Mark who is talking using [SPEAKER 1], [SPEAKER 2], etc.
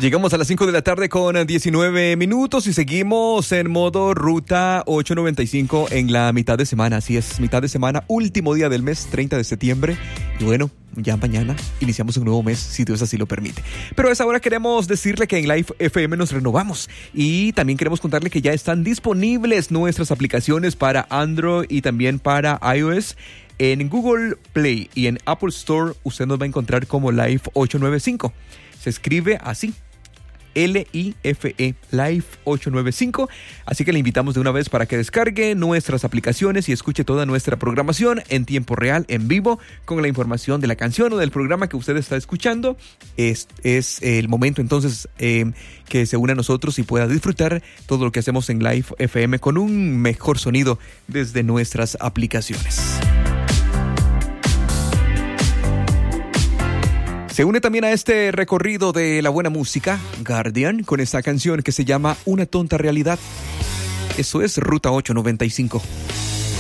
[SPEAKER 1] Llegamos a las 5 de la tarde con 19 minutos y seguimos en modo Ruta 895 en la mitad de semana. Así es, mitad de semana, último día del mes, 30 de septiembre. Y bueno, ya mañana iniciamos un nuevo mes, si Dios así lo permite. Pero a esa hora queremos decirle que en Live FM nos renovamos. Y también queremos contarle que ya están disponibles nuestras aplicaciones para Android y también para iOS. En Google Play y en Apple Store usted nos va a encontrar como Live 895. Se escribe así, L-I-F-E, Live 895. Así que le invitamos de una vez para que descargue nuestras aplicaciones y escuche toda nuestra programación en tiempo real, en vivo, con la información de la canción o del programa que usted está escuchando. Es el momento entonces que se une a nosotros y pueda disfrutar todo lo que hacemos en Live FM con un mejor sonido desde nuestras aplicaciones. Se une también a este recorrido de la buena música, Guardian, con esta canción que se llama Una tonta realidad. Eso es Ruta 895.